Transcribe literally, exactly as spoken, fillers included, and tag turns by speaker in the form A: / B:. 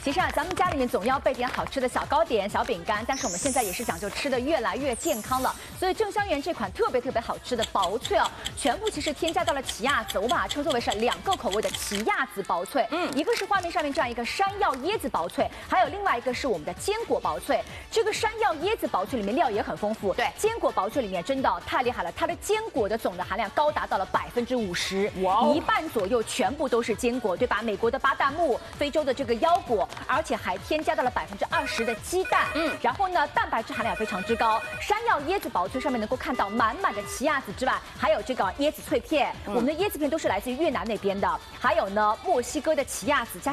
A: 其实啊，咱们家里面总要备点好吃的小糕点、小饼干，但是我们现在也是讲究吃的越来越健康了。所以正香园这款特别特别好吃的薄脆哦，全部其实添加到了奇亚籽，我把它称作为是两个口味的奇亚籽薄脆。嗯，一个是画面上面这样一个山药椰子薄脆，还有另外一个是我们的坚果薄脆。这个山药椰子薄脆里面料也很丰富，对，坚果薄脆里面真的太厉害了，它的坚果的总的含量高达到了百分之五十，哇，一半左右全部都是坚果，对吧？美国的巴旦木，非洲的这个腰果。 而且还添加到了百分之二十的鸡蛋，嗯，然后呢，蛋白质含量非常之高。山药椰子薄脆上面能够看到满满的奇亚籽之外，还有这个椰子脆片，嗯、我们的椰子片都是来自于越南那边的，还有呢，墨西哥的奇亚籽加。